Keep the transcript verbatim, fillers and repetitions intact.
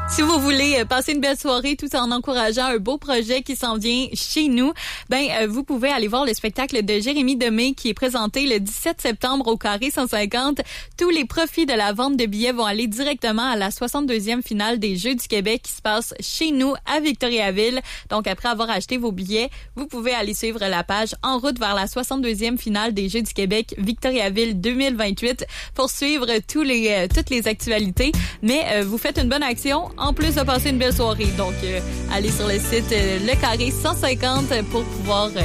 Si vous voulez passer une belle soirée tout en encourageant un beau projet qui s'en vient chez nous, ben euh, vous pouvez aller voir le spectacle de Jérémy Demé qui est présenté le dix-sept septembre au Carré cent cinquante. Tous les profits de la vente de billets vont aller directement à la soixante-deuxième finale des Jeux du Québec qui se passe chez nous à Victoriaville. Donc après avoir acheté vos billets, vous pouvez aller suivre la page En route vers la soixante-deuxième finale des Jeux du Québec Victoriaville deux mille vingt-huit pour suivre tous les euh, toutes les actualités. Mais euh, vous faites une bonne action en plus de passer une belle soirée. Donc, euh, allez sur le site euh, Le Carré cent cinquante pour pouvoir euh,